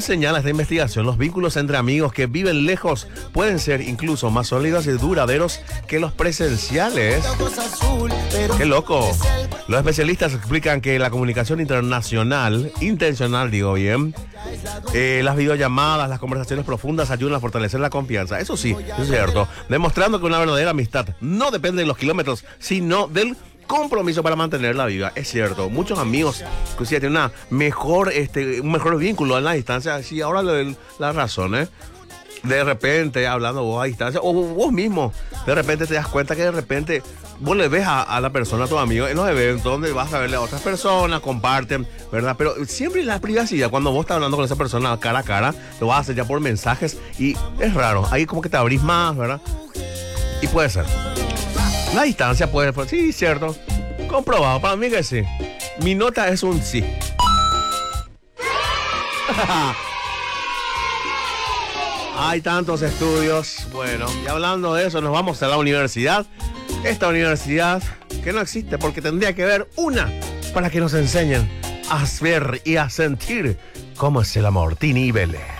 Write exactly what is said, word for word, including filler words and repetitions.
señala esta investigación, los vínculos entre amigos que viven lejos pueden ser incluso más sólidos y duraderos que los presenciales. ¡Qué loco! Los especialistas explican que la comunicación internacional, intencional digo bien, eh, las videollamadas, las conversaciones profundas ayudan a fortalecer la confianza. Eso sí, es cierto. Demostrando que una verdadera amistad no depende de los kilómetros, sino del compromiso para mantenerla viva. Es cierto, muchos amigos inclusive tienen una mejor, este, un mejor vínculo en la distancia. Sí, ahora le doy la razón, ¿eh? De repente, hablando vos a distancia, o vos mismo, de repente te das cuenta que de repente vos le ves a, a la persona, a tu amigo, en los eventos donde vas a verle a otras personas, comparten, ¿verdad? Pero siempre la privacidad, cuando vos estás hablando con esa persona cara a cara, lo vas a hacer ya por mensajes y es raro. Ahí como que te abrís más, ¿verdad? Y puede ser. La distancia puede ser, sí, cierto. Comprobado, para mí que sí. Mi nota es un sí. Hay tantos estudios. Bueno, y hablando de eso, nos vamos a la universidad. Esta universidad que no existe porque tendría que haber una para que nos enseñen a ver y a sentir cómo es el amor. Tini Vélez.